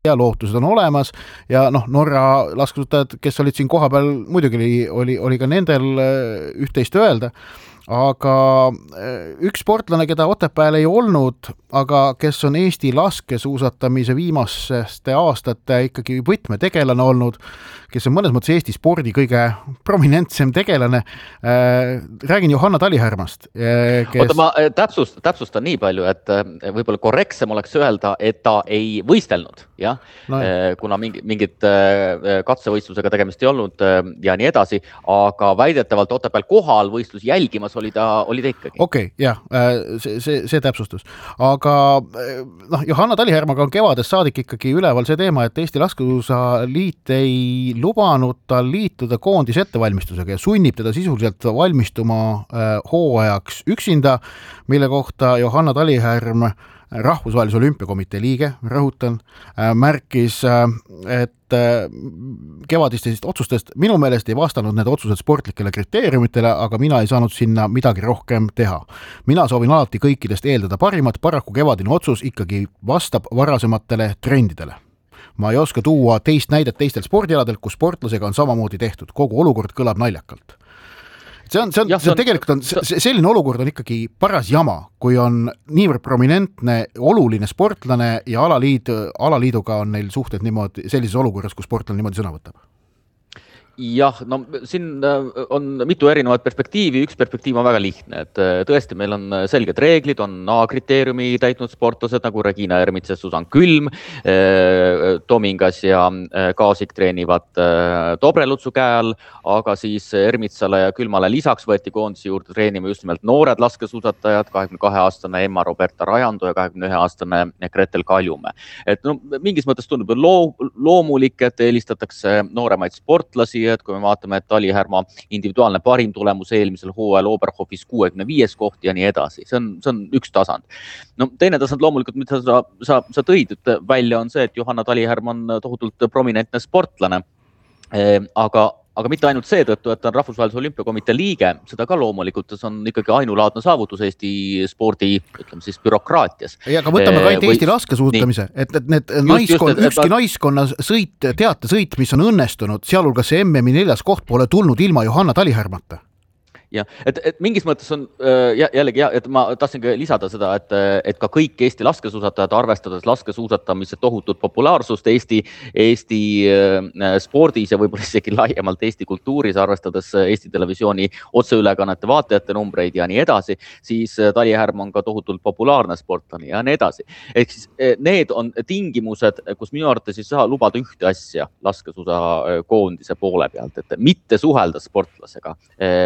ja lootused on olemas ja Norra laskesuusatajad, kes olid siin kohapeal, muidugi oli ka nendel üht-teist öelda, aga üks sportlane, keda Otepääl ei olnud, aga kes on Eesti laskesuusatamise viimaste aastate ikkagi võtmetegelane olnud, kes on mõnes mõttes Eesti spordi kõige prominentsem tegelane. Räägin Johanna Talihärmast. Oota, ma täpsustan nii palju, et võib-olla korrektsem oleks öelda, et ta ei võistelnud, jah? No. Kuna mingit katsevõistlusega tegemist ei olnud ja nii edasi, aga väidetavalt Otepääl kohal võistlus jälgimas oli ta ikkagi. Okei, jah, see täpsustus. Aga Johanna Talihärmaga on kevadest saadik ikkagi üleval see teema, et Eesti Laskesuusaliit ei lubanud tal liituda koondis ettevalmistusega ja sunnib teda sisuliselt valmistuma hooajaks üksinda, mille kohta Johanna Talihärm, Rahvusvahelise Olümpiakomitee liige, rõhutan, märkis, et kevadistest otsustest minu meelest ei vastanud need otsused sportlikele kriteeriumitele, aga mina ei saanud sinna midagi rohkem teha. Mina soovin alati kõikidest eeldada parimat, paraku kevadine otsus ikkagi vastab varasematele trendidele. Ma ei oska tuua teist näidet teistel spordialadel, kus sportlasega on samamoodi tehtud. Kogu olukord kõlab naljakalt. Selline olukord on ikkagi paras jama, kui on niivõrd prominentne, oluline sportlane ja alaliiduga on neil suhted niimoodi sellises olukorras, kus sportlane niimoodi sõna võtab. Jah, siin on mitu erinevat perspektiivi, üks perspektiiv on väga lihtne, et tõesti meil on selged reeglid, on A-kriteeriumi täitnud sportlased nagu Regina Ermits ja Susan Külm, Tomingas ja Kaasik treenivad Dobrelutsu käe all, aga siis Ermitsale ja Külmale lisaks võeti koondise juurde treenima just nimelt noored laskesuusatajad, 22-aastane Emma Roberta Rajando ja 21-aastane Gretel Kaljume. Et mingis mõttes tundub loomulik, et eelistatakse nooremaid sportlasi, et kui me vaatame, et Talihärma individuaalne parim tulemus eelmisel hooajal Oberhofis 65 kohti ja nii edasi. See on üks tasand. Teine tasand loomulikult, mida sa tõid välja, on see, et Johanna Talihärm on tohutult prominentne sportlane, aga mitte ainult seetõttu, et ta on Rahvusvahelise Olümpiakomitee liige, seda ka loomulikult, see on ikkagi ainulaadne saavutus Eesti spordi, ütleme siis, bürokraatias. Ja aga võtame ka Eesti laskesuusatamise, et need ükski naiskonna teatesõit, mis on õnnestunud, sealhulgas see MM-i 4. koht pole tulnud ilma Johanna Talihärmata. Ja, et mingis mõttes on jällegi, et ma tahtsin lisada seda, et ka kõik Eesti laskesuusatajad, arvestades laskesuusatamise tohutut populaarsust Eesti spordis ja võib-olla isegi laiemalt Eesti kultuuris, arvestades Eesti televisiooni otseülekannete vaatajate numbreid ja nii edasi, siis Talihärm on ka tohutult populaarne sportlane ja nii edasi. Ehk siis need on tingimused, kus minu arvates ei saa lubada ühte asja laskesuusakoondise poole pealt, et mitte suhelda sportlasega.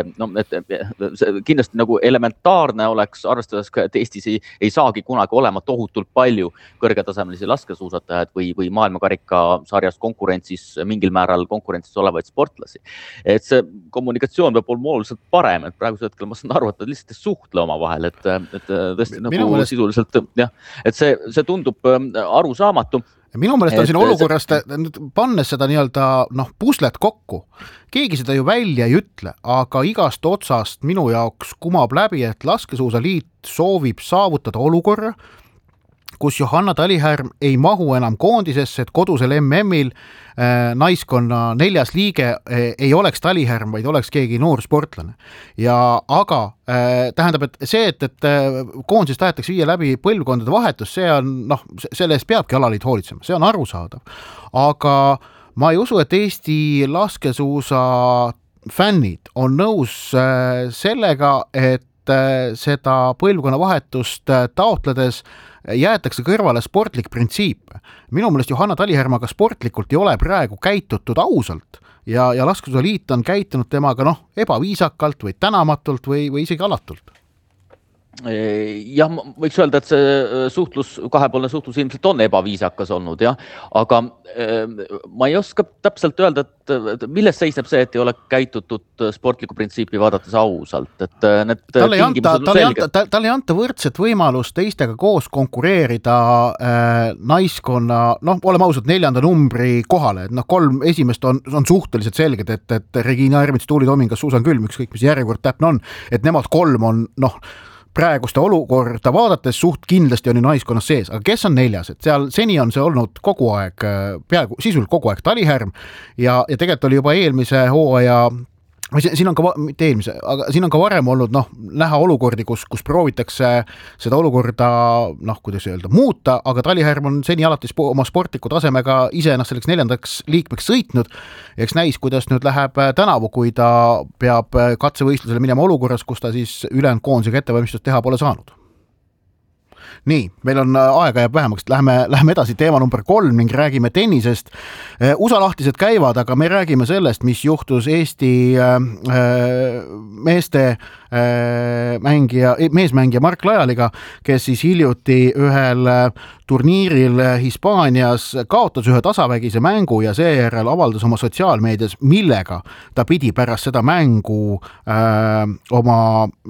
Kindlasti nagu elementaarne oleks, arvestades ka, et Eestis ei saagi kunagi olema tohutult palju kõrgetasemelisi laskesuusatajaid või maailmakarika sarjas konkurentsis, mingil määral konkurentsis olevaid sportlasi. Et see kommunikatsioon peab olema oluliselt parem, et praegusel hetkel ma saan aru, et lihtsalt ei suhtle oma vahel, et tõesti nagu sisuliselt, jah, et see tundub arusaamatu. Minu meelest on siin olukorrast, pannes seda puslet kokku. Keegi seda ju välja ei ütle, aga igast otsast minu jaoks kumab läbi, et Laskesuusaliit soovib saavutada olukorra, kus Johanna Talihärm ei mahu enam koondisesse, et kodusel MM-il naiskonna 4. liige ei oleks Talihärm, vaid oleks keegi noor sportlane. Aga tähendab, et see, et koondises tahetakse viia läbi põlvkondade vahetus, see on, selle eest peabki alaliit hoolitsema, see on arusaadav. Aga ma ei usu, et Eesti laskesuusa fännid on nõus sellega, et seda põlvkonna vahetust taotledes jäetakse kõrvale sportlik printsiip. Minu meelest Johanna Talihärmaga sportlikult ei ole praegu käitutud ausalt ja Laskesuusaliit on käitunud temaga ebaviisakalt või tänamatult või isegi alatult. Jah, võiks öelda, et see kahepoolne suhtlus ilmselt on ebaviisakas olnud, jah. Aga ma ei oska täpselt öelda, et milles seisneb see, et ei ole käitutud sportliku printsiipi vaadates ausalt. Talle ei anta võrdset võimalust teistega koos konkureerida naiskonna, oleme ausalt 4. numbri kohale. 3 esimest on suhteliselt selged, et Regina Ermits, Tuuli Tomingas, Susan Külm, ükskõik mis järjekord täpne on, et nemad 3 on praeguste olukorda vaadates suht kindlasti on ju naiskonnas sees, aga kes on 4, et seal seni on see olnud kogu aeg, peaaegu sisuliselt kogu aeg Talihärm ja tegelikult oli juba eelmise hooaja siin on ka, mitte eelmise, aga siin on ka varem olnud näha olukordi, kus proovitakse seda olukorda, kuidas öelda, muuta, aga Talihärm on seni alati oma sportliku tasemega ise ennast selleks 4. liikmeks sõitnud. Eks näis, kuidas nüüd läheb tänavu, kui ta peab katsevõistlusele minema olukorras, kus ta siis ülejäänud koondisega ettevalmistust teha pole saanud. Nii, meil on aega jääb vähemaks, läheme edasi teema number 3 ning räägime tennisest. USA lahtised käivad, aga me räägime sellest, mis juhtus Eesti meesmängija Mark Lyalliga, kes siis hiljuti ühel turniiril Hispaanias kaotas ühe tasavägise mängu ja seejärel avaldas oma sotsiaalmeedias, millega ta pidi pärast seda mängu oma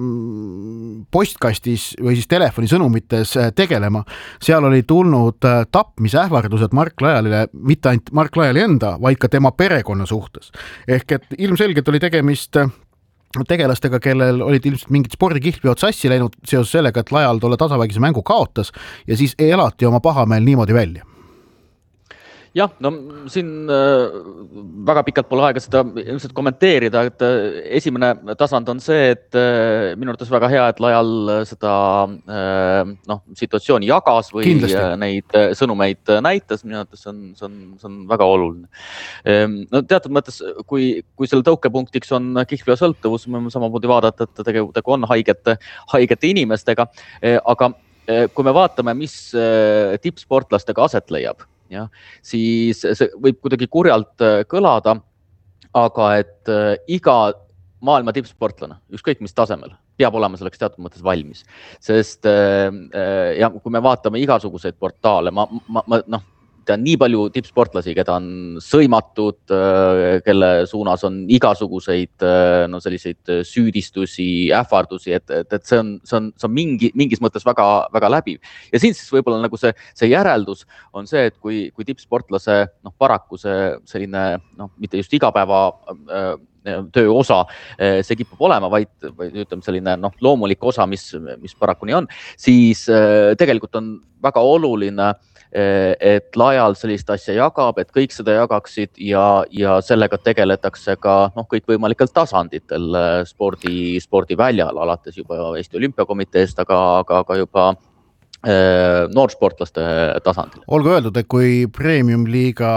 postkastis või siis telefonisõnumites tegelema. Seal oli tulnud tapmisähvardused Mark Lyallile, mitte ainult Mark Lyalli enda, vaid ka tema perekonna suhtes. Ehk et ilmselgelt oli tegemist tegelastega, kellel olid ilmselt mingid spordikihvpeod sassi läinud seoses sellega, et Lyall tolle tasavägise mängu kaotas ja siis elati oma pahameel niimoodi välja. Jah, no siin väga pikalt pole aega seda ilmselt kommenteerida, et esimene tasand on see, et minu arvates väga hea, et Lyall seda situatsiooni jagas või kindlasti neid sõnumeid näitas, minu arvates see on väga oluline. No teatud mõttes, kui selle tõukepunktiks on kihvpeo sõltuvus, me samamoodi vaadata, et tegelikult on haigete inimestega, aga kui me vaatame, mis tippsportlastega aset leiab, ja, siis see võib kuidagi kurjalt kõlada, aga et iga maailma tippsportlane, ükskõik mis tasemel, peab olema selleks teatud mõttes valmis. Sest ja kui me vaatame igasuguseid portaale, tean nii palju tippsportlasi, keda on sõimatud, kelle suunas on igasuguseid selliseid süüdistusi, ähvardusi, et see on mingis mõttes väga, väga läbiv. Ja siin siis võib-olla nagu see järeldus on see, et kui tippsportlase paraku selline, mitte just igapäeva töö osa, see kipub olema, vaid ütleme selline loomulik osa, mis paraku nii on, siis tegelikult on väga oluline, et Lyall sellist asja jagab, et kõik seda jagaksid ja sellega tegeletakse ka kõikvõimalikel tasanditel spordiväljal, alates juba Eesti Olümpiakomiteest, aga juba noorsportlaste tasandil. Olgu öeldud, et kui Premium-liiga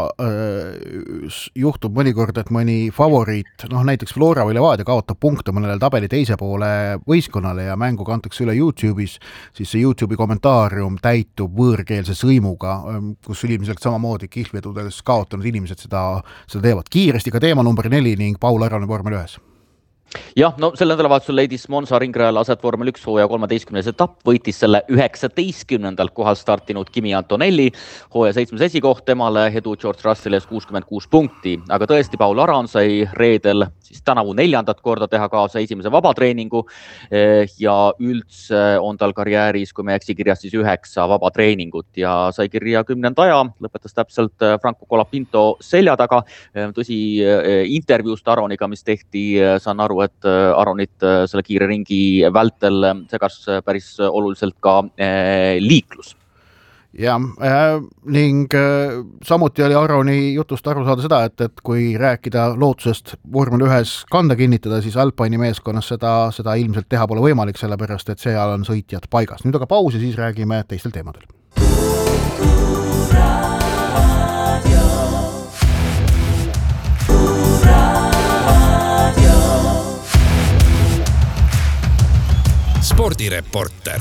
juhtub mõnikord, et mõni favoriit, näiteks Flora või Levadia kaotab punkte mõnele tabeli teise poole võistkonnale ja mängu kantakse üle YouTube'is, siis see YouTube'i kommentaarium täitub võõrkeelse sõimuga, kus ilmselt samamoodi kihvvedudes kaotanud inimesed seda teevad. Kiiresti ka teema number 4 ning Paul Arane vormel 1. Jah, sel nädalavahetusel leidis Monza ringrajal aset vormel 1 hooaja 13. etapp, võitis selle 19. kohal startinud Kimi Antonelli, hooaja 7. esikoht temale, edu George Russellile 66 punkti, aga tõesti Paul Aran sai reedel siis tänavu 4. korda teha kaasa esimese vabatreeningu ja üldse on tal karjääris, kui me eksi kirjas, siis 9 vabatreeningut ja sai kirja 10. aja, lõpetas täpselt Franco Colapinto selja taga. Tõsi, intervjuust Aroniga, mis tehti, saan aru, et Aronit selle kiire ringi vältel segas päris oluliselt ka liiklus. Ja, ning samuti oli Aroni jutust aru saada seda, et kui rääkida lootusest vormel 1 kanda kinnitada, siis Alpini meeskonnas seda ilmselt teha pole võimalik, sellepärast et seal on sõitjad paigas. Nüüd aga paus ja siis räägime teistel teemadel. Spordireporter.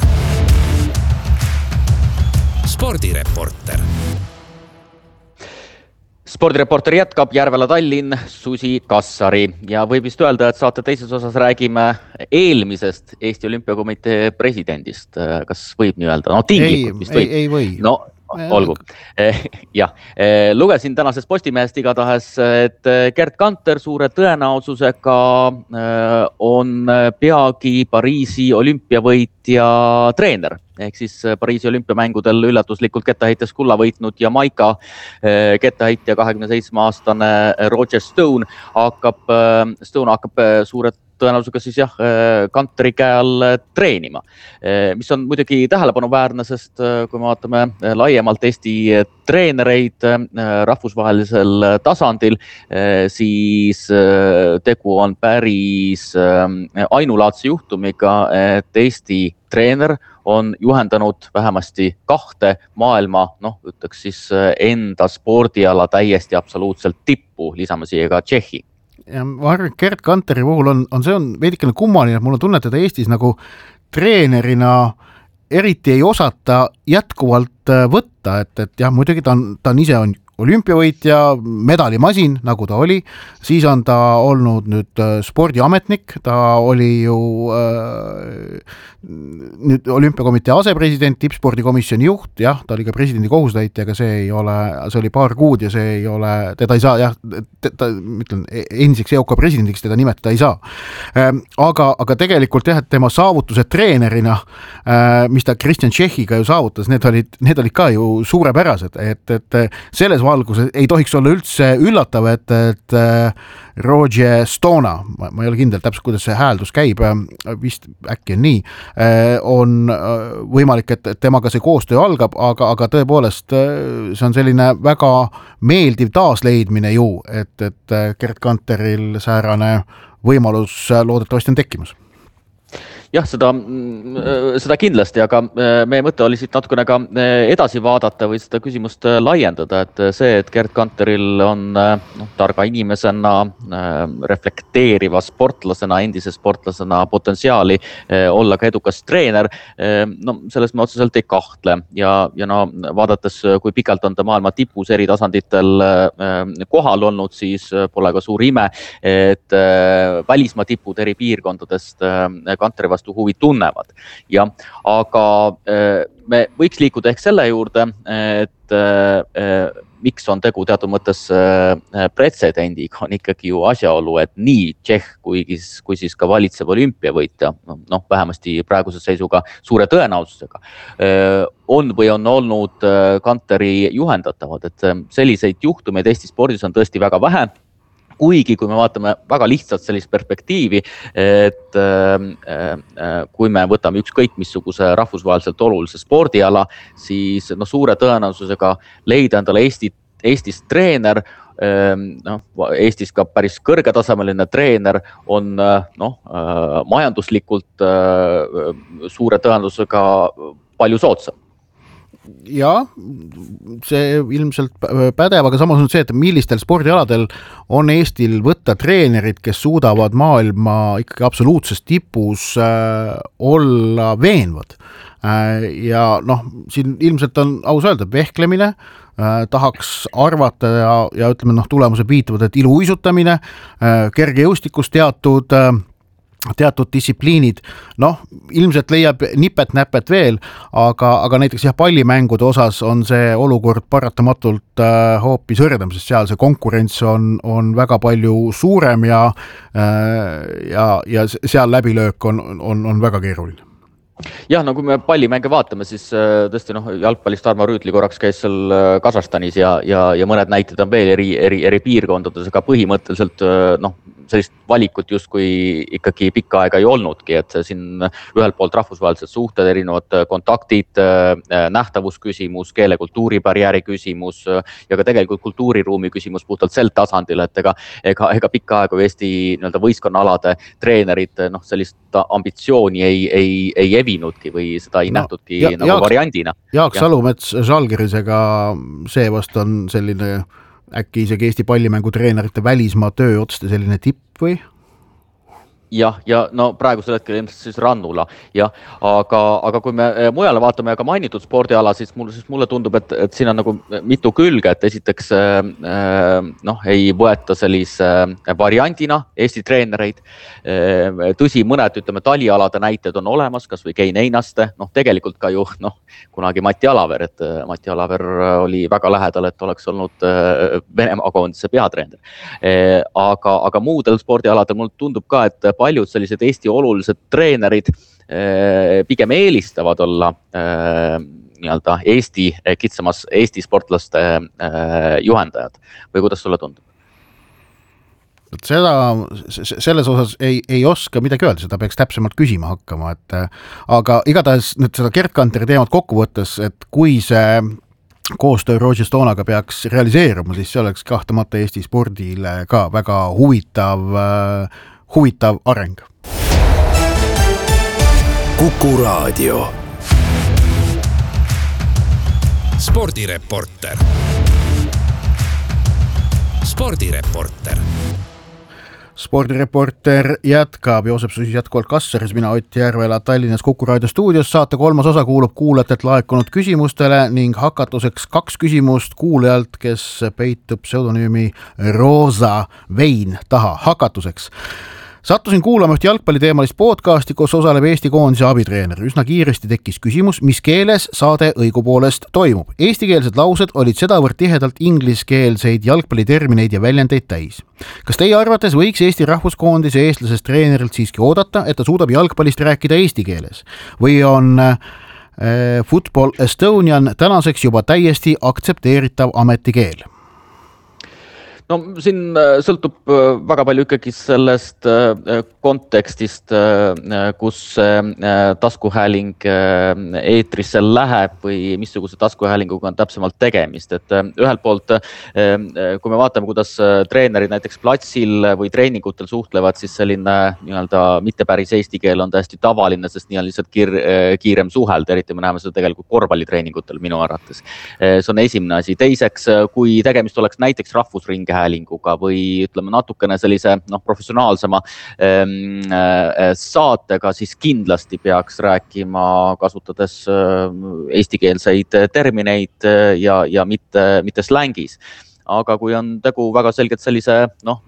Spordireporter jätkab Järvela Tallinn, Susi Kassari ja võib vist öelda, et saate teises osas räägime eelmisest Eesti Olümpiakomitee presidendist. Kas võib nii öelda? Tinglikult vist võib. Ei või. Olgu. Jah, lugesin tänasest Postimehest igatahes, et Gerd Kanter suure tõenäosusega on peagi Pariisi olümpiavõitja treener. Ehk siis Pariisi olümpiamängudel üllatuslikult kettaheites kulla võitnud Jamaika kettaheitja 27-aastane Roger Stone hakkab suure tõenäosusega siis jah, Kanteri käe all treenima. Mis on muidugi tähelepanuväärne, sest kui me vaatame laiemalt Eesti treenereid rahvusvahelisel tasandil, siis tegu on päris ainulaadse juhtumiga, et Eesti treener on juhendanud vähemasti 2 maailma, ütleks siis enda spordiala täiesti absoluutselt tippu, lisame siia ka Tšehhi. Ja ma arvan, et Gerd Kanteri puhul see on veidikene kummaline, et mul on tunne, et teda Eestis nagu treenerina eriti ei osata jätkuvalt võtta, et jah, muidugi ta on ise on olümpiavõitja, medalimasin, nagu ta oli, siis on ta olnud nüüd spordiametnik, ta oli ju nüüd olümpiakomitee asepresident, tippspordikomisjoni juht, jah, ta oli ka presidendi kohusetäitja, aga see oli paar kuud ja see ei ole, teda ei saa, jah, ütlen, endiseks EOK presidendiks teda nimetada ei saa. Aga tegelikult jah, et tema saavutused treenerina, mis ta Kristjan Tšehhiga ju saavutas, need olid ka ju suurepärased, et selles valguses ei tohiks olla üldse üllatav, et Roger Stona, ma ei ole kindel täpselt, kuidas see hääldus käib, vist äkki on nii, on võimalik, et temaga see koostöö algab, aga tõepoolest see on selline väga meeldiv taasleidmine ju, et Gerd Kanteril säärane võimalus loodetavasti on tekkimas. Jah, seda kindlasti, aga meie mõte oli siit natukene ka edasi vaadata või seda küsimust laiendada, et see, et Gerd Kanteril on targa inimesena, reflekteeriva sportlasena, endise sportlasena potentsiaali olla ka edukas treener, selles me otseselt ei kahtle ja vaadates, kui pikalt on ta maailma tipus eri tasanditel kohal olnud, siis pole ka suur ime, et välismaa tipud eri piirkondadest Kanteri vastu huvi tunnevad. Ja, aga me võiks liikuda ehk selle juurde, et miks on tegu teatud mõttes pretsedendiga, on ikkagi ju asjaolu, et nii Tšehh kui siis ka valitsev olümpiavõitja, vähemasti praeguse seisuga suure tõenäosusega, on või on olnud Kanteri juhendatavad, et selliseid juhtumeid Eesti spordis on tõesti väga vähe. Kuigi, kui me vaatame väga lihtsalt sellist perspektiivi, et kui me võtame ükskõik missuguse rahvusvaheliselt olulise spordiala, siis suure tõenäosusega leida endale Eestis treener, Eestis ka päris kõrgetasemeline treener on majanduslikult suure tõenäosusega palju soodsam. Ja, see ilmselt pädev, aga samas on see, et millistel spordialadel on Eestil võtta treenerid, kes suudavad maailma ikkagi absoluutses tipus olla veenvad. Ja siin ilmselt on aus öelda, vehklemine, tahaks arvata ja ütleme, tulemused viitavad, et iluuisutamine, kergejõustikus teatud distsipliinid, ilmselt leiab nipet-näpet veel, aga näiteks pallimängude osas on see olukord paratamatult hoopis hõredam, sest seal see konkurents on väga palju suurem ja seal läbilöök on väga keeruline. Jah, kui me pallimänge vaatame, siis tõesti jalgpallist Tarmo Rüütli korraks käis seal Kasahstanis ja mõned näited on veel eri piirkondades, aga põhimõtteliselt sellist valikut justkui ikkagi pikka aega ei olnudki, et siin ühelt poolt rahvusvahelised suhted, erinevad kontaktid, nähtavusküsimus, keele-kultuuribarjääri küsimus ja ka tegelikult kultuuriruumi küsimus puhtalt sel tasandil, et ega pikka aega Eesti võistkonnaalade treenerid sellist ambitsiooni ei evinudki või seda ei nähtudki variandina. Jaak Salumets Žalgirisega seevast on selline äkki isegi Eesti pallimängu treenerite välismaa töö otste selline tipp või? Jah, ja praegusel hetkel ilmselt siis Rannula, aga kui me mujale vaatame ka mainitud spordiala, siis mulle tundub, et siin on mitu külge, et esiteks ei võeta sellise variandina Eesti treenereid. Tõsi, mõned talialade näited on olemas, kas või Kein Einaste, tegelikult ka ju kunagi Mati Alaver, et Mati Alaver oli väga lähedal, et oleks olnud Venemaa koondise peatreener. Aga muudel spordialadel mulle tundub ka, et paljud sellised Eesti olulised treenerid pigem eelistavad olla kitsamas Eesti sportlaste juhendajad või kuidas sulle tundub? selles osas ei oska midagi öelda, seda peaks täpsemalt küsima hakkama, et aga igatahes nüüd seda Gerd Kanteri teemat kokku võttes, et kui see koostöö Roger Stone'iga peaks realiseeruma, siis see oleks kahtlemata Eesti spordile ka väga huvitav areng. Kuku Raadio. Spordireporter. Spordireporter jätkab, Joosep Susis jätkuvalt Kassaris, mina Ott Järvela Tallinnas Kuku Raadio stuudios. Saate 3. osa kuulub kuulajatelt laekunud küsimustele ning hakatuseks 2 küsimust kuulajalt, kes peitub pseudonüümi Roosa Vein taha. Hakatuseks. Sattusin kuulama üht jalgpalliteemalist podcasti, kus osaleb Eesti koondise abitreener. Üsna kiiresti tekkis küsimus, mis keeles saade õigupoolest toimub. Eestikeelsed laused olid sedavõrd tihedalt ingliskeelseid jalgpallitermineid ja väljendeid täis. Kas teie arvates võiks Eesti rahvuskoondise eestlasest treenerilt siiski oodata, et ta suudab jalgpallist rääkida eesti keeles? Või on Football Estonian tänaseks juba täiesti aktsepteeritav ametikeel? No siin sõltub väga palju ikkagi sellest kontekstist, kus taskuhääling eetrisse läheb või missuguse taskuhäälinguga on täpsemalt tegemist. Et ühelt poolt, kui me vaatame, kuidas treenerid näiteks platsil või treeningutel suhtlevad, siis selline mitte päris eesti keel on täiesti tavaline, sest nii on lihtsalt kiirem suhelda, eriti me näeme seda tegelikult korvpallitreeningutel minu arvates. See on esimene asi. Teiseks, kui tegemist oleks näiteks rahvusringhäälinguga või ütleme natukene sellise professionaalsema saatega, siis kindlasti peaks rääkima kasutades eestikeelseid termineid ja mitte slängis. Aga kui on tegu väga selgelt sellise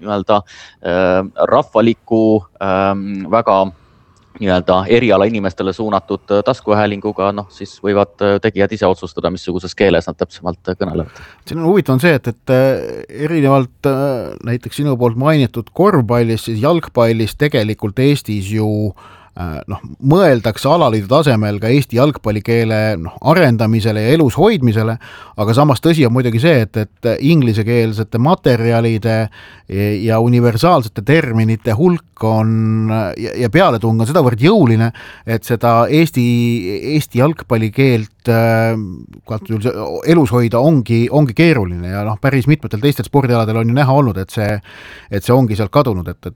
rahvaliku väga eriala inimestele suunatud taskuhäälinguga, siis võivad tegijad ise otsustada, missuguses keeles nad täpsemalt kõnelevad. Siin on huvitav see, et erinevalt näiteks sinu poolt mainitud korvpallis, siis jalgpallis tegelikult Eestis ju mõeldakse alaliidu tasemel ka Eesti jalgpallikeele arendamisele ja elus hoidmisele, aga samas tõsi on muidugi see, et inglisekeelsete materjalide ja universaalsete terminite hulk on ja pealetung on sedavõrd jõuline, et seda Eesti jalgpallikeelt elus hoida ongi keeruline ja päris mitmetel teistel spordialadel on ju näha olnud, et see ongi sealt kadunud, et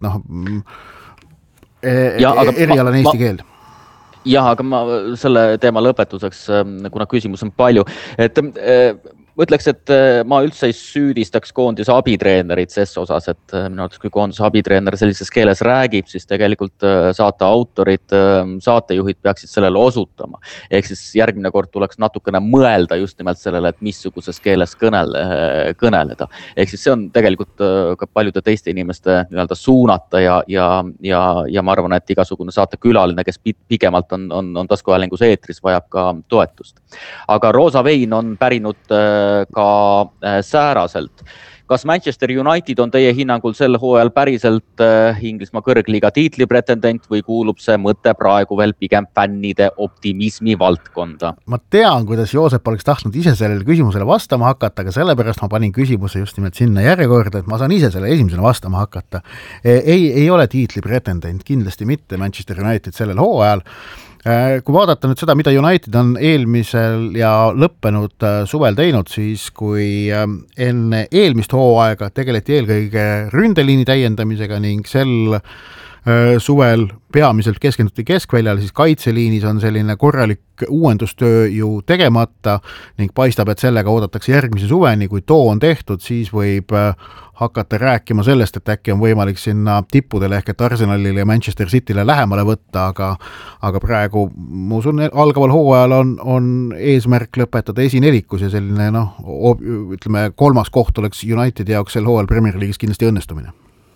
erialane eesti keel. Jah, aga ma selle teema lõpetuseks, kuna küsimus on palju, et mõtleks, et ma üldse ei süüdistaks koondise abitreenerit ses osas, et minu arvates, kui koondise abitreener sellises keeles räägib, siis tegelikult saate autorid, saatejuhid peaksid sellele osutama. Ehk siis järgmine kord tuleks natukene mõelda just nimelt sellele, et missuguses keeles kõneleda. Ehk siis see on tegelikult ka paljude teiste inimeste suunata ja ma arvan, et igasugune saatekülaline, kes pigemalt on taskuhäälingus eetris, vajab ka toetust. Aga Roosa Vein on pärinud ka sääraselt. Kas Manchester United on teie hinnangul sel hooajal päriselt Inglismaa kõrgliiga tiitli pretendent või kuulub see mõte praegu veel pigem fännide optimismi valdkonda? Ma tean, kuidas Joosep oleks tahtnud ise sellele küsimusele vastama hakata, aga sellepärast ma panin küsimuse just nimelt sinna järjekorda, et ma saan ise selle esimesena vastama hakata. Ei ole tiitli pretendent, kindlasti mitte Manchester United sellel hooajal. Kui vaadata nüüd seda, mida United on eelmisel ja lõppenud suvel teinud, siis kui enne eelmist hooaega tegeleti eelkõige ründeliini täiendamisega ning sel suvel peamiselt keskenduti keskväljale, siis kaitseliinis on selline korralik uuendustöö ju tegemata ning paistab, et sellega oodatakse järgmise suveni. Kui too on tehtud, siis võib hakata rääkima sellest, et äkki on võimalik sinna tippudele ehk et Arsenalile ja Manchester City'le lähemale võtta, aga praegu ma usun, algaval hooajal on eesmärk lõpetada esinelikus ja selline ütleme 3. koht oleks Unitedi jaoks sel hooajal Premier League'is kindlasti õnnestumine.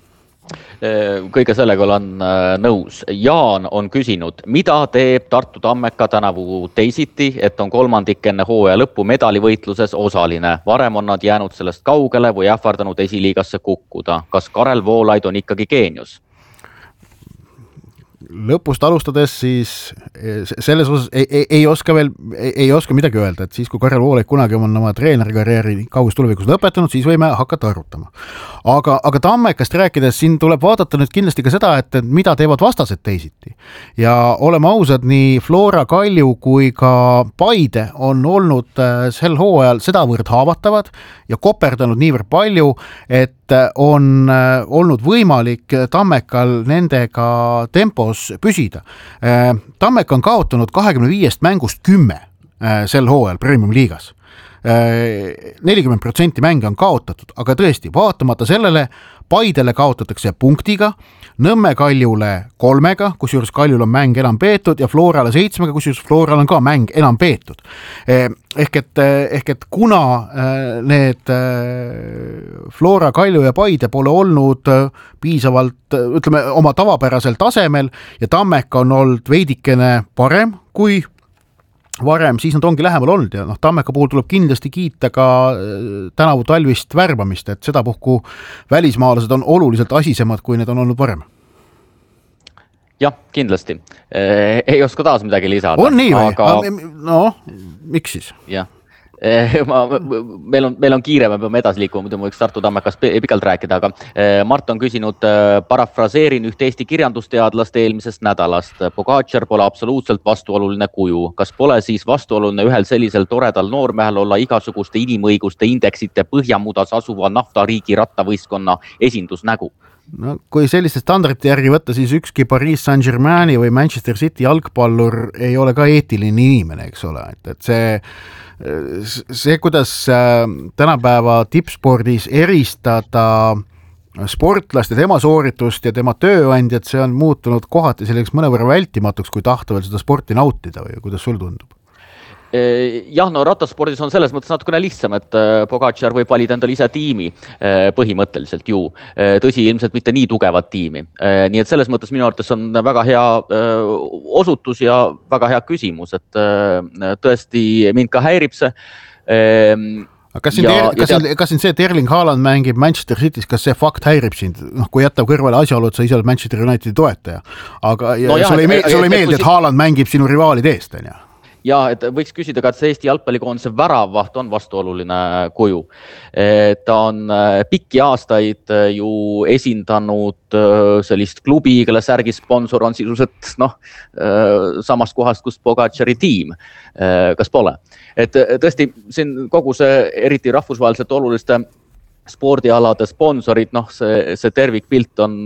Kõige sellega olen nõus. Jaan on küsinud, mida teeb Tartu Tammeka tänavu teisiti, et on kolmandik enne hooaja lõppu medalivõitluses osaline. Varem on nad jäänud sellest kaugele või ähvardanud esiliigasse kukkuda. Kas Karel Voolaid on ikkagi geenius? lõpust alustades siis selles osas ei oska midagi öelda, et siis kui Karel Voolaid kunagi on oma treenerikarjääri kaugus tulevikus lõpetanud, siis võime hakata arutama. Aga Tammekast rääkides, siin tuleb vaadata nüüd kindlasti ka seda, et mida teevad vastased teisiti. Ja oleme ausad, nii Flora, Kalju kui ka Paide on olnud sel hooajal sedavõrd haavatavad ja koperdanud niivõrd palju, et on olnud võimalik Tammekal nendega tempos püsida. Tammek on kaotanud 25 mängust 10 sel hooajal Premium liigas. 40% mänge on kaotatud, aga tõesti, vaatamata sellele Paidele kaotatakse punktiga, Nõmme Kaljule 3, kusjuures Kaljul on mäng enam peetud ja Florale 7, kusjuures Floral on ka mäng enam peetud. Ehk et kuna need Flora, Kalju ja Paide pole olnud piisavalt, ütleme, oma tavapärasel tasemel ja Tammek on olnud veidikene parem kui varem, siis nad ongi lähemal olnud ja Tammeka puhul tuleb kindlasti kiita ka tänavu talvist värbamist, et sedapuhku välismaalased on oluliselt asisemad, kui need on olnud varem. Jah, kindlasti. Ei oska taas midagi lisada. On nii või? Aga... No, miks siis? Jah. Meil on kiire, me peame edasi liikuma, muidu võiks Tartu Tammekas pikalt rääkida, aga Mart on küsinud, parafraseerin üht Eesti kirjandusteadlast eelmisest nädalast. Pogačar pole absoluutselt vastuoluline kuju. Kas pole siis vastuoluline ühel sellisel toredal noormehel olla igasuguste inimõiguste indeksite põhjamudas asuva naftariigi rattavõistkonna esindusnägu? No, kui selliste standardite järgi võtta, siis ükski Paris Saint-Germaini või Manchester City jalgpallur ei ole ka eetiline inimene, eks ole. Et see, kuidas tänapäeva tippspordis eristada sportlast ja tema sooritust ja tema tööandjad, see on muutunud kohati selleks mõnevõrra vältimatuks, kui tahta veel seda sporti nautida või kuidas sul tundub? Jah, no rattaspordis on selles mõttes natukene lihtsam, et Pogačar võib valida endale ise tiimi põhimõtteliselt ju. Tõsi, ilmselt mitte nii tugevat tiimi. Nii et selles mõttes minu arvates on väga hea osutus ja väga hea küsimus, et tõesti mind ka häirib see. Kas siin see, et Erling Haaland mängib Manchester City's, kas see fakt häirib sind? Kui jätab kõrvale asjaolu, et sa ise oled Manchester Unitedi toetaja. Aga sulle ei meeldi, et Haaland mängib sinu rivaalide eest, on ju? Ja, et võiks küsida ka, et see Eesti jalgpallikoondise väravvaht on vastuoluline kuju. Ta on pikki aastaid ju esindanud sellist klubi, kelle särgi sponsor on sisuliselt samast kohast, kust Pogačari tiim. Kas pole? Et tõesti, siin kogu see eriti rahvusvaheliselt oluliste spordialade sponsorid, see tervikpilt on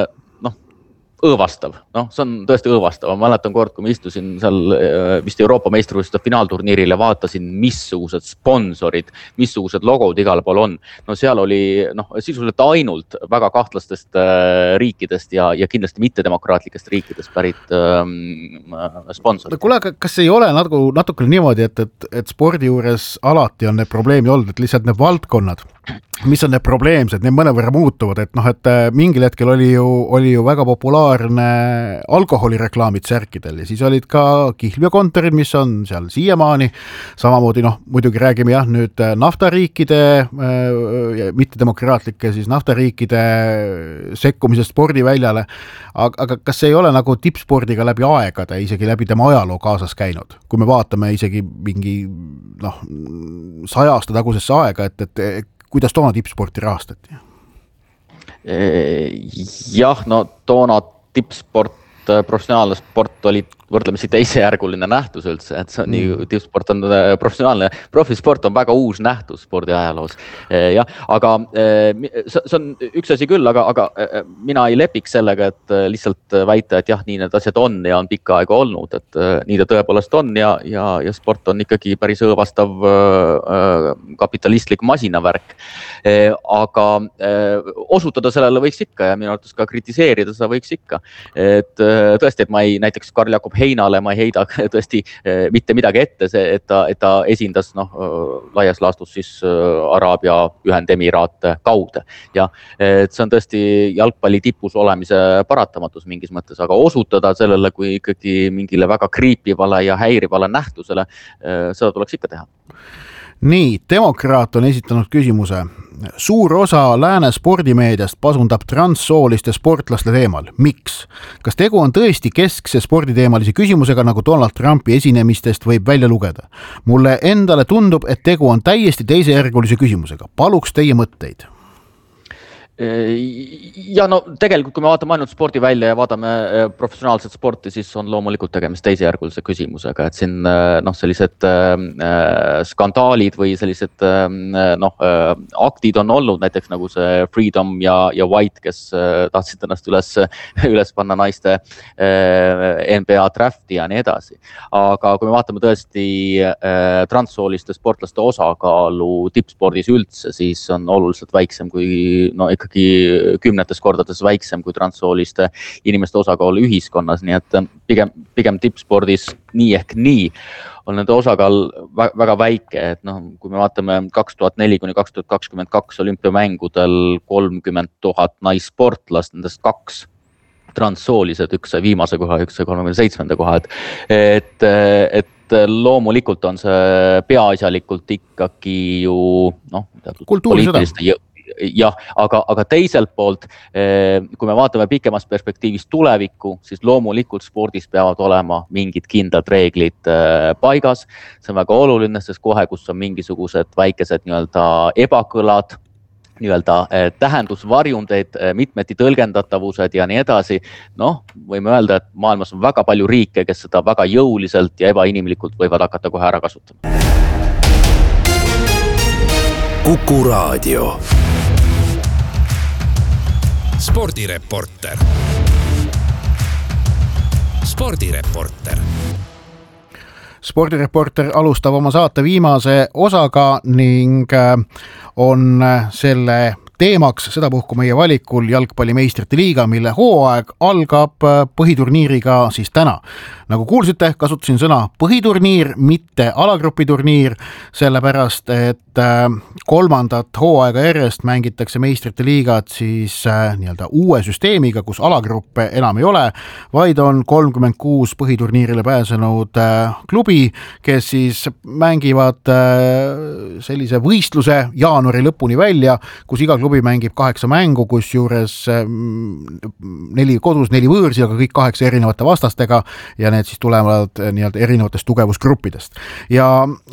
õõvastav. See on tõesti õõvastav. Ma mäletan kord, kui ma istusin seal vist Euroopa meistrivõistluste finaalturniiril ja vaatasin, missugused sponsorid, missugused logod igal pool on. Seal oli sisuliselt ainult väga kahtlastest riikidest ja kindlasti mittedemokraatlikest riikidest pärit sponsorid. Kuule, kas ei ole natukene niimoodi, et spordi juures alati on need probleemid olnud, et lihtsalt need valdkonnad, mis on need probleemsed, need mõnevõrra muutuvad, et mingil hetkel oli ju väga populaarne alkoholireklaamid särkidel ja siis olid ka kihlveokontorid, mis on seal siiamaani, samamoodi muidugi räägime nüüd naftariikide, mittedemokraatlike siis naftariikide sekkumisest spordiväljale, aga kas see ei ole nagu tippspordiga läbi aegade, isegi läbi tema ajaloo kaasas käinud, kui me vaatame isegi mingi 100 aasta tagusesse aega, et kuidas toona tippsporti rahastati? Jah, toona tippsport, professionaalne sport oli võrdlemisi teisejärguline nähtus üldse, et see on nii, tippsport on professionaalne, profisport on väga uus nähtus spordi ajaloos. Ja, aga see on üks asi küll, aga mina ei lepiks sellega, et lihtsalt väita, et jah, nii need asjad on ja on pikka aega olnud, et nii ta tõepoolest on ja sport on ikkagi päris õõvastav kapitalistlik masinavärk. Aga osutada sellele võiks ikka ja minu arvates ka kritiseerida seda võiks ikka. Et tõesti, et ma ei näiteks Karl Jakob Heinale ma ei heida tõesti mitte midagi ette, et ta esindas laias laastus siis Araabia Ühendemiraate kaude. Ja et see on tõesti jalgpalli tipus olemise paratamatus mingis mõttes, aga osutada sellele kui ikkagi mingile väga kriipivale ja häirivale nähtusele, seda tuleks ikka teha. Nii, Demokraat on esitanud küsimuse. Suur osa lääne spordimeediast pasundab transsooliste sportlaste teemal. Miks? Kas tegu on tõesti keskse sporditeemalise küsimusega, nagu Donald Trumpi esinemistest võib välja lugeda? Mulle endale tundub, et tegu on täiesti teisejärgulise küsimusega. Paluks teie mõtteid. Ja no tegelikult, kui me vaatame ainult spordi välja ja vaatame professionaalset sporti, siis on loomulikult tegemist teisejärgulise küsimusega, et siin sellised skandaalid või sellised aktid on olnud, näiteks nagu see Freedom ja White, kes tahtsid ennast üles panna naiste NBA drafti ja nii edasi. Aga kui me vaatame tõesti transsooliste sportlaste osakaalu tippspordis üldse, siis on oluliselt väiksem kui ikkagi 10 kordades väiksem kui transsooliste inimeste osakaal ühiskonnas, nii et pigem tippspordis nii ehk nii on nende osakaal väga väike, et kui me vaatame 2004–2022 olümpiamängudel 30 000 naissportlast, nendest 2 transsoolised, üks sai viimase koha, üks sai 37. koha, et loomulikult on see peaasjalikult ikkagi ju kultuurisõda. Jah, aga teiselt poolt, kui me vaatame pikemast perspektiivist tulevikku, siis loomulikult spordis peavad olema mingid kindlad reeglid paigas. See on väga oluline, sest kohe, kus on mingisugused väikesed ebakõlad, tähendusvarjundeid, mitmeti tõlgendatavused ja nii edasi. Võime öelda, et maailmas on väga palju riike, kes seda väga jõuliselt ja ebainimlikult võivad hakata kohe ära kasutama. Kuku Raadio. Spordireporter. Spordireporter alustab oma saate viimase osaga ning on selle teemaks sedapuhku meie valikul jalgpalli meistrite liiga, mille hooaeg algab põhiturniiriga siis täna. Nagu kuulsite, kasutasin sõna põhiturniir, mitte alagrupiturniir, sellepärast, et 3. hooaega järjest mängitakse meistrite liigat siis uue süsteemiga, kus alagruppe enam ei ole, vaid on 36 põhiturniirile pääsenud klubi, kes siis mängivad sellise võistluse jaanuari lõpuni välja, kus iga klubi mängib 8 mängu, kus juures 4 kodus, 4 võõrsi, aga kõik 8 erinevate vastastega ja need siis tulevad erinevatest tugevusgruppidest. Ja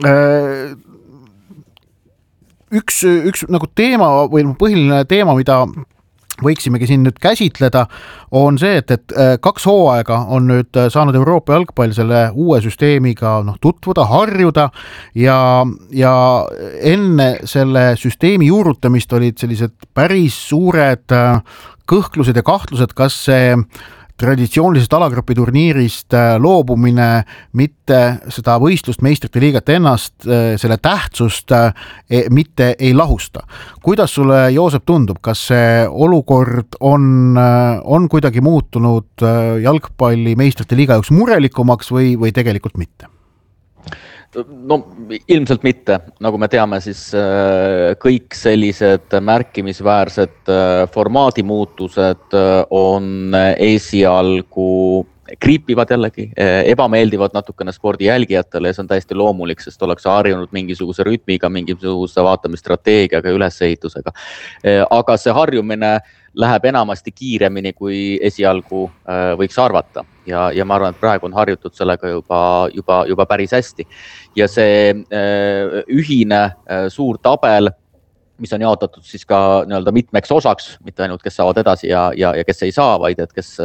üks nagu teema või põhiline teema, mida võiksimegi siin nüüd käsitleda, on see, et 2 hooaega on nüüd saanud Euroopa jalgpall selle uue süsteemiga tutvuda, harjuda ja enne selle süsteemi juurutamist olid sellised päris suured kõhklused ja kahtlused, kas see traditsioonilisest alagrupi turniirist loobumine mitte seda võistlust meistrite liigat ennast, selle tähtsust mitte ei lahusta. Kuidas sulle, Joosep, tundub, kas see olukord on kuidagi muutunud jalgpalli meistrite liiga jaoks murelikumaks või tegelikult mitte? No ilmselt mitte, nagu me teame, siis kõik sellised märkimisväärsed formaadi muutused on esialgu kriipivad jällegi, ebameeldivad natukene spordi jälgijatele ja see on täiesti loomulik, sest ollakse harjunud mingisuguse rütmiga, mingisuguse vaatamisstrateegiaga, ülesehitusega. Aga see harjumine läheb enamasti kiiremini, kui esialgu võiks arvata. Ja ma arvan, et praegu on harjutud sellega juba päris hästi. Ja see ühine suur tabel, mis on jaotatud siis ka mitmeks osaks, mitte ainult kes saavad edasi ja kes ei saa, vaid et kes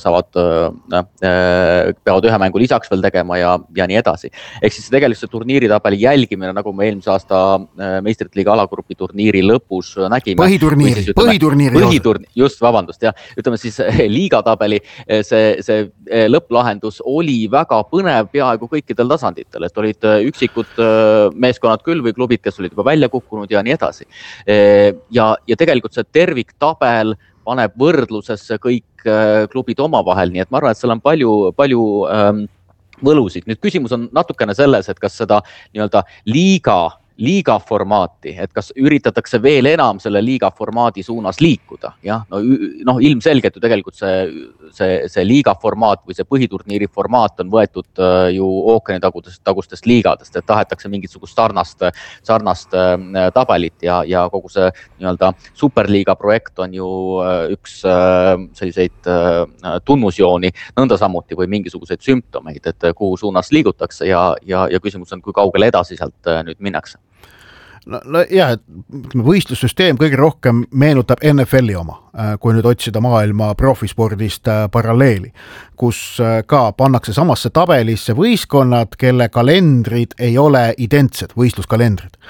peavad ühe mängu lisaks veel tegema ja nii edasi. Ehk siis tegelikult see turniiritabeli jälgimine, nagu me eelmise aasta meistrite liiga alagrupi turniiri lõpus nägime. Põhiturniiri. Just, vabandust, jah. Ütleme siis liigatabeli, see lõpplahendus oli väga põnev peaaegu kõikidel tasanditel, et olid üksikud meeskonnad küll või klubid, kes olid juba välja kukkunud ja nii edasi. Ja tegelikult see terviktabel paneb võrdlusesse kõik klubid omavahel, nii et ma arvan, et seal on palju võlusid. Nüüd küsimus on natukene selles, et kas seda liiga liiga formaati, et kas üritatakse veel enam selle liiga formaadi suunas liikuda. Jah, ilmselgelt ju tegelikult see liiga formaat või see põhiturniiri formaat on võetud ju ookeanitagustest liigadest, et tahetakse mingisugust sarnast tabelit ja kogu see nii-öelda superliiga projekt on ju üks selliseid tunnusjooni nõnda samuti või mingisuguseid sümptomeid, et kuhu suunas liigutakse ja küsimus on, kui kaugele edasi sealt nüüd minnakse. No jah, et võistlussüsteem kõige rohkem meenutab NFL-i oma, kui nüüd otsida maailma profispordist paralleeli, kus ka pannakse samasse tabelisse võistkonnad, kelle kalendrid ei ole identsed, võistluskalendrid.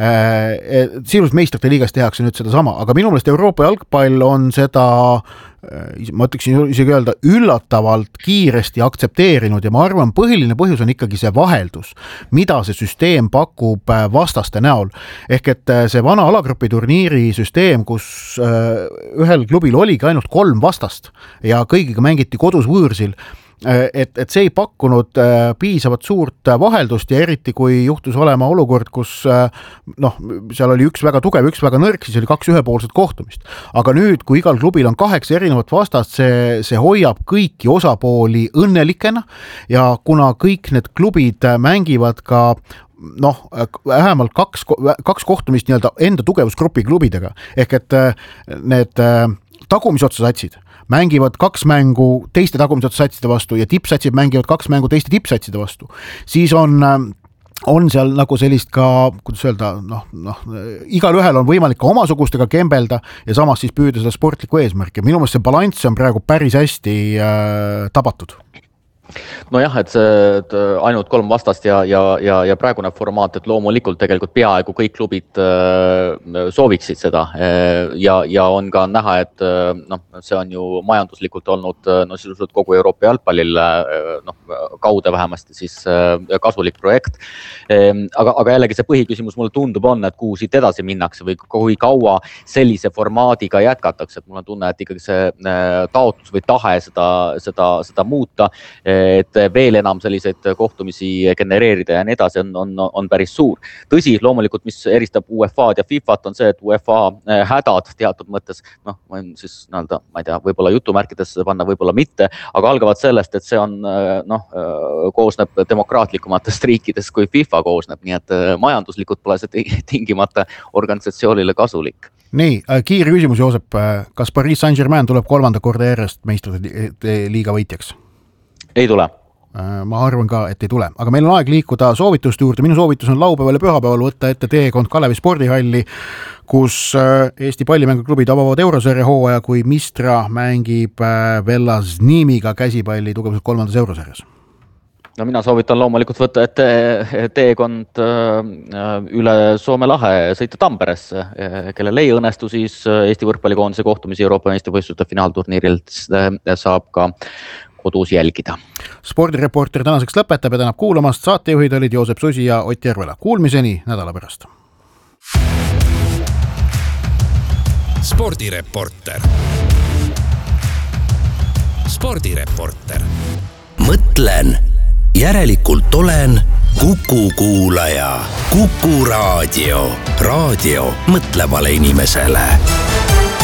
Sirus meistrite liigas tehakse nüüd seda sama, aga minu meelest Euroopa jalgpall on seda, ma ütleksin isegi öelda, üllatavalt kiiresti aktsepteerinud ja ma arvan, põhiline põhjus on ikkagi see vaheldus, mida see süsteem pakub vastaste näol. Ehk et see vana alagrupi turniiri süsteem, kus ühel klubil oligi ainult 3 vastast ja kõigiga mängiti kodus võõrsil, et see ei pakkunud piisavat suurt vaheldust ja eriti kui juhtus olema olukord, kus seal oli üks väga tugev, üks väga nõrk, siis oli 2 ühepoolset kohtumist. Aga nüüd, kui igal klubil on 8 erinevat vastast, see hoiab kõiki osapooli õnnelikena ja kuna kõik need klubid mängivad ka vähemalt 2 kohtumist nii-öelda enda tugevusgrupi klubidega, ehk et need tagumisotsa satsid mängivad 2 mängu teiste tagumisotsa satside vastu ja tippsatsid mängivad 2 mängu teiste tippsatside vastu, siis on seal nagu sellist ka, kuidas öelda, igal ühel on võimalik ka omasugustega kembelda ja samas siis püüda seda sportlikku eesmärki. Minu meelest see balanss on praegu päris hästi tabatud. Nojah, et ainult 3 vastast ja praegune formaat, et loomulikult tegelikult peaaegu kõik klubid sooviksid seda ja on ka näha, et see on ju majanduslikult olnud sisuliselt kogu Euroopa jalgpallil kaude vähemasti siis kasulik projekt. Aga jällegi see põhiküsimus mulle tundub on, et kuhu siit edasi minnakse või kui kaua sellise formaadiga jätkatakse, et mul on tunne, et ikkagi see taotlus või tahe seda muuta, et veel enam selliseid kohtumisi genereerida ja nii edasi on päris suur. Tõsi, loomulikult, mis eristab UEFA-d ja FIFA-t on see, et UEFA hädad teatud mõttes, ma ei tea, võib-olla jutumärkides panna, võib-olla mitte, aga algavad sellest, et see on, koosneb demokraatlikumatest riikidest kui FIFA koosneb, nii et majanduslikult pole see tingimata organisatsioonile kasulik. Nii, kiire küsimus, Joosep, kas Paris Saint-Germain tuleb 3. korda järjest meistrite liiga võitjaks? Ei tule. Ma arvan ka, et ei tule. Aga meil on aeg liikuda soovituste juurde. Minu soovitus on laupäeval ja pühapäeval võtta ette teekond Kalevi spordihalli, kus Eesti pallimänguklubid avavad eurosarja hooaja, kui Mistra mängib Velaznimiga käsipalli tugevuselt 3. eurosarjas. No mina soovitan loomulikult võtta ette teekond üle Soome lahe sõita Tamperesse, kellel ei õnnestu siis Eesti võrkpallikoondise kohtumisi Euroopa meistrivõistluste finaalturniirilt saab ka kodus jälgida. Spordireporter tänaseks lõpetab ja tänab kuulamast. Saatejuhid olid Joosep Susi ja Ott Järvela. Kuulmiseni nädala pärast. Spordireporter. Spordireporter. Mõtlen, järelikult olen Kuku kuulaja. Kuku raadio. Raadio mõtlevale inimesele.